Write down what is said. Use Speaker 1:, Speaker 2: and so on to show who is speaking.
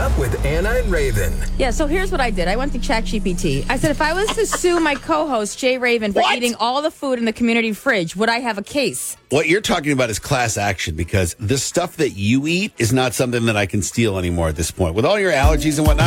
Speaker 1: Up with Anna and Raven.
Speaker 2: Yeah, so here's what I did. I went to ChatGPT. I said, if I was to sue my co-host, Jay Raven, for eating all the food in the community fridge, would I have a case?
Speaker 3: What you're talking about is class action, because the stuff that you eat is not something that I can steal anymore at this point. With all your allergies and whatnot,